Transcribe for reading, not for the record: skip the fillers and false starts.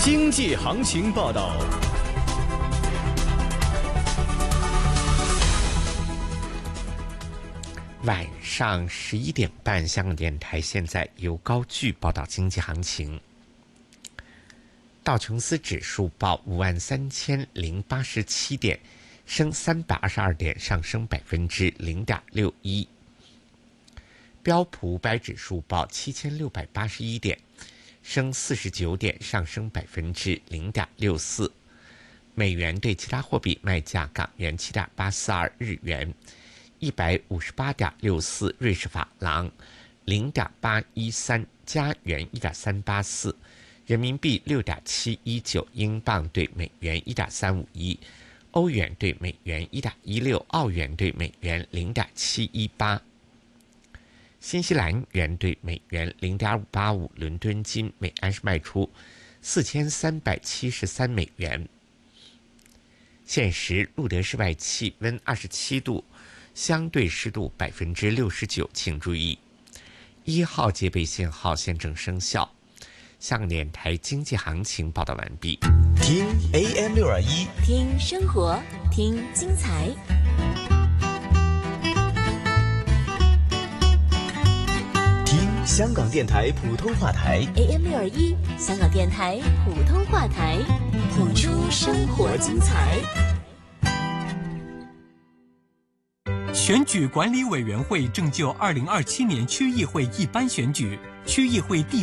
经济行情报道。 晚上11点半，香港电台现在由高炬报道经济行情。道琼斯指数报53087点，升322点，上升0.61%。标普500指数报7681点，升49点，上升0.64%。美元对其他货币卖价：港元7.842，日元158.64，瑞士法郎0.813，加元1.384，人民币6.719，英镑对美元1.351，欧元对美元1.16，澳元对美元0.718，新西兰元对美元0.585，伦敦金每安士卖出4373美元。现时路德室外气温27度，相对湿度69%，请注意1号戒备信号现正生效。香港电台经济行情报道完毕。 听 AM621， 听生活，听精彩。 听香港电台普通话台 AM621，香港电台普通话台，谱出生活精彩。 选举管理委员会正就2027年区议会一般选举、区议会第